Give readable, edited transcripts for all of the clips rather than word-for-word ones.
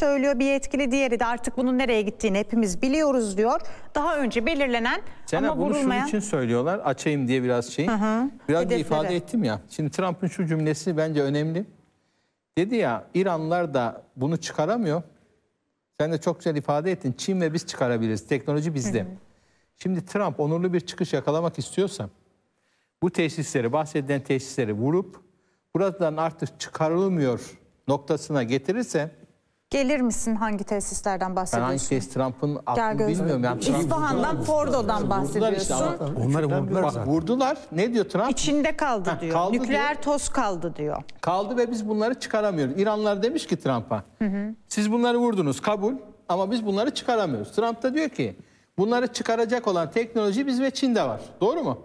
söylüyor bir yetkili, diğeri de artık bunun nereye gittiğini hepimiz biliyoruz diyor. Daha önce belirlenen ama bunu vurulmayan... şunun için söylüyorlar. Açayım diye biraz şey. Biraz da ifade ettim ya. Şimdi Trump'ın şu cümlesi bence önemli. Dedi ya, İranlılar da bunu çıkaramıyor. Sen de çok güzel ifade ettin. Çin ve biz çıkarabiliriz. Teknoloji bizde. Şimdi Trump onurlu bir çıkış yakalamak istiyorsa bu tesisleri, bahsedilen tesisleri vurup buradan artık çıkarılmıyor noktasına getirirse... Gelir misin? Hangi tesislerden Ben bahsediyorsun? hangi tesis Trump'ın Gel aklını gözüm. bilmiyorum. Yani İsfahan'dan, Fordo'dan vurdular işte bahsediyorsun. ama- Onları vurdular Bak zaten. vurdular. Ne diyor Trump? İçinde kaldı diyor. kaldı Nükleer diyor. toz kaldı diyor. Kaldı ve biz bunları çıkaramıyoruz. İranlılar demiş ki Trump'a, siz bunları vurdunuz, kabul, ama biz bunları çıkaramıyoruz. Trump da diyor ki bunları çıkaracak olan teknoloji biz ve Çin'de var. Doğru mu?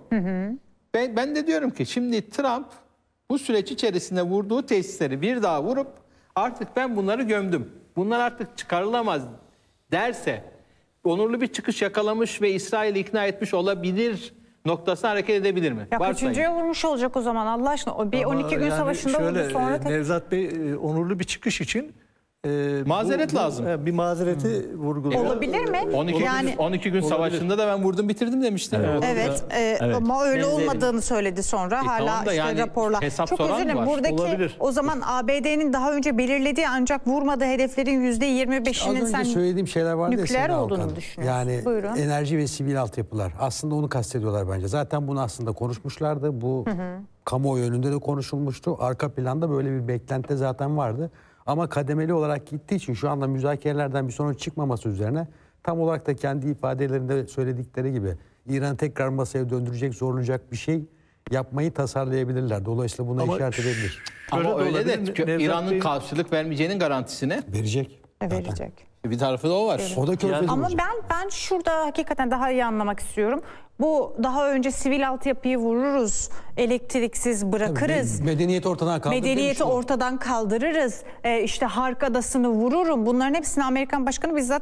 Ben de diyorum ki şimdi Trump bu süreç içerisinde vurduğu tesisleri bir daha vurup artık ben bunları gömdüm, bunlar artık çıkarılamaz derse onurlu bir çıkış yakalamış ve İsrail'i ikna etmiş olabilir noktasına hareket edebilir mi? Ya Varsayın. kaçıncıya vurmuş olacak o zaman Allah aşkına? O bir Ama 12 gün yani savaşında şöyle, vurdu sonra tek... Nevzat Bey onurlu bir çıkış için Mazeret lazım. Bir mazereti vurguluyor. Olabilir mi? 12 Yani- gün, 12 gün savaşında da ben vurdum bitirdim demişti. Evet, ama öyle Benzeri. olmadığını söyledi sonra. Hala tamam da işte yani raporlar. hesap Çok soran özür dilerim. var. Buradaki Olabilir. o zaman ABD'nin daha önce belirlediği ancak vurmadığı hedeflerin Az %25'inin önce sen söylediğim şeyler vardı ya nükleer Sayın olduğunu Alkan. düşünüyorsun. Yani Buyurun. enerji ve sivil altyapılar. Aslında onu kastediyorlar bence. Zaten bunu aslında konuşmuşlardı. Bu kamuoyu önünde de konuşulmuştu. Arka planda böyle bir beklenti zaten vardı. Ama kademeli olarak gittiği için şu anda müzakerelerden bir sonuç çıkmaması üzerine tam olarak da kendi ifadelerinde söyledikleri gibi İran'ı tekrar masaya döndürecek, zorlayacak bir şey yapmayı tasarlayabilirler. Dolayısıyla buna Ama işaret edebilir. Şöyle Ama de öyle de olabilir. Nevzat İran'ın Bey'in- karşılık vermeyeceğinin garantisine Verecek. verecek. bir tarafı da o var. O da körfezi Ama vuracak. ben şurada hakikaten daha iyi anlamak istiyorum. Bu daha önce sivil altyapıyı vururuz, elektriksiz bırakırız. Medeniyeti ortadan kaldırır. Medeniyeti demiş o. ortadan kaldırırız. İşte Hark Adası'nı vururum. Bunların hepsini Amerikan Başkanı bizzat